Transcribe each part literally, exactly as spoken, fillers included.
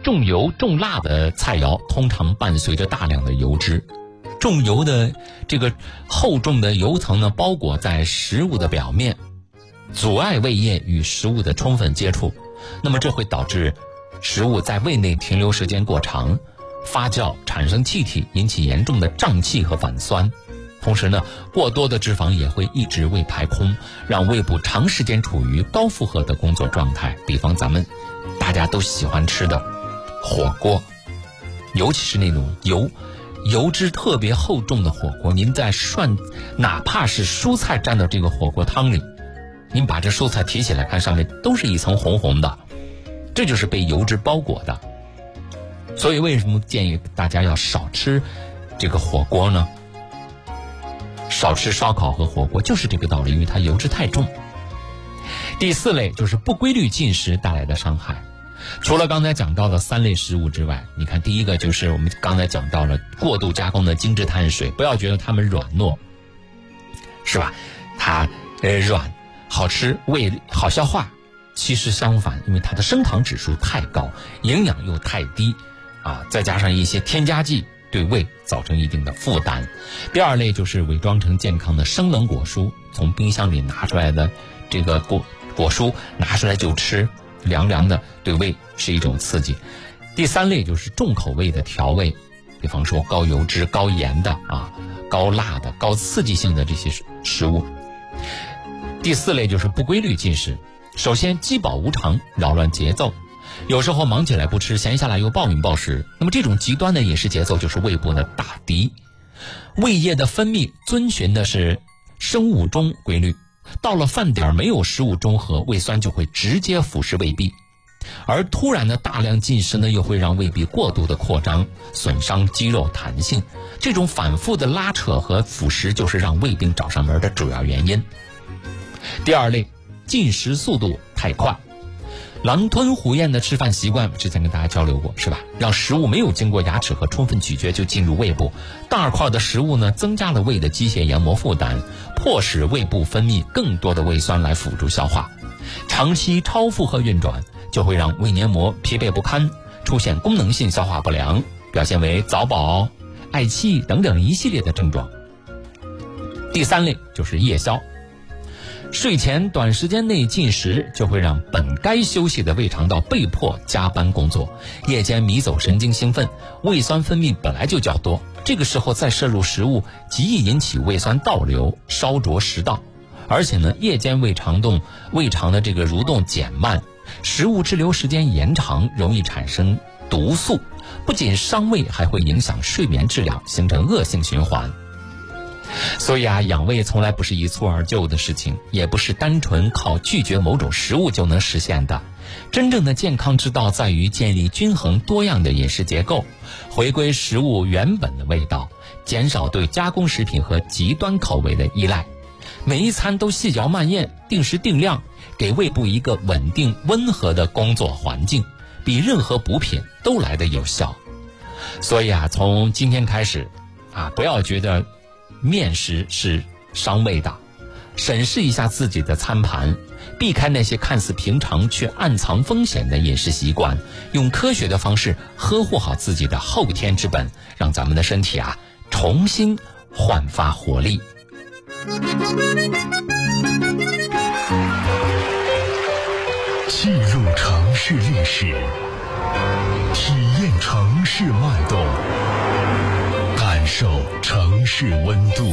重油重辣的菜肴通常伴随着大量的油脂，重油的这个厚重的油层呢包裹在食物的表面，阻碍胃液与食物的充分接触，那么这会导致食物在胃内停留时间过长，发酵产生气体，引起严重的胀气和反酸。同时呢，过多的脂肪也会抑制胃排空，让胃部长时间处于高负荷的工作状态。比方咱们大家都喜欢吃的火锅，尤其是那种油油脂特别厚重的火锅，您在涮哪怕是蔬菜蘸到这个火锅汤里，您把这蔬菜提起来看，上面都是一层红红的，这就是被油脂包裹的。所以为什么建议大家要少吃这个火锅呢？少吃烧烤和火锅就是这个道理，因为它油脂太重。第四类就是不规律进食带来的伤害。除了刚才讲到的三类食物之外，你看第一个就是我们刚才讲到了过度加工的精致碳水，不要觉得它们软糯，是吧？它呃软好吃，胃好消化，其实相反，因为它的升糖指数太高，营养又太低啊，再加上一些添加剂，对胃造成一定的负担。第二类就是伪装成健康的生冷果蔬，从冰箱里拿出来的这个果果蔬拿出来就吃，凉凉的，对胃是一种刺激。第三类就是重口味的调味，比方说高油脂、高盐的啊、高辣的、高刺激性的这些食物。第四类就是不规律进食，首先饥饱无常，扰乱节奏，有时候忙起来不吃，闲下来又暴饮暴食，那么这种极端的饮食节奏就是胃部的大敌。胃液的分泌遵循的是生物钟规律，到了饭点没有食物中和，胃酸就会直接腐蚀胃壁，而突然的大量进食呢，又会让胃壁过度的扩张，损伤肌肉弹性。这种反复的拉扯和腐蚀就是让胃病找上门的主要原因。第二类，进食速度太快，狼吞虎咽的吃饭习惯之前跟大家交流过，是吧？让食物没有经过牙齿和充分咀嚼就进入胃部，大块的食物呢增加了胃的机械研磨负担，迫使胃部分泌更多的胃酸来辅助消化。长期超负荷运转就会让胃黏膜疲惫不堪，出现功能性消化不良，表现为早饱、嗳气等等一系列的症状。第三类就是夜宵，睡前短时间内进食就会让本该休息的胃肠道被迫加班工作，夜间迷走神经兴奋，胃酸分泌本来就较多，这个时候再摄入食物极易引起胃酸倒流，烧灼食道。而且呢，夜间胃肠动胃肠的这个蠕动减慢，食物滞留时间延长，容易产生毒素，不仅伤胃，还会影响睡眠质量，形成恶性循环。所以啊，养胃从来不是一蹴而就的事情，也不是单纯靠拒绝某种食物就能实现的。真正的健康之道在于建立均衡多样的饮食结构，回归食物原本的味道，减少对加工食品和极端口味的依赖。每一餐都细嚼慢咽，定时定量，给胃部一个稳定温和的工作环境，比任何补品都来得有效。所以啊，从今天开始啊，不要觉得面食是伤胃的，审视一下自己的餐盘，避开那些看似平常却暗藏风险的饮食习惯，用科学的方式呵护好自己的后天之本，让咱们的身体啊重新焕发活力。 记录城市历史，体验城市脉动，感受城市温度。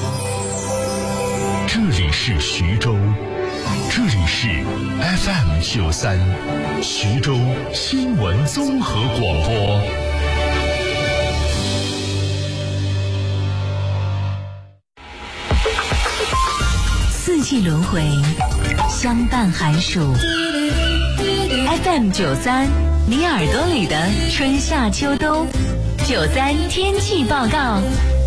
这里是徐州，这里是 F M 九三，徐州新闻综合广播。 四季轮回，相伴寒暑。F M 九三，你耳朵里的春夏秋冬。九三天气报告，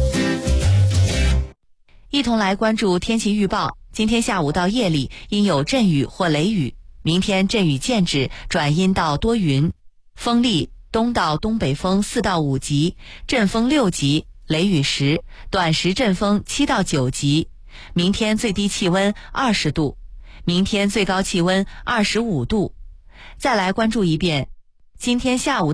一同来关注天气预报。今天下午到夜里应有阵雨或雷雨，明天阵雨渐至，转阴到多云，风力东到东北风四到五级，阵风六级，雷雨时，短时阵风七到九级。明天最低气温二十度，明天最高气温二十五度。再来关注一遍，今天下午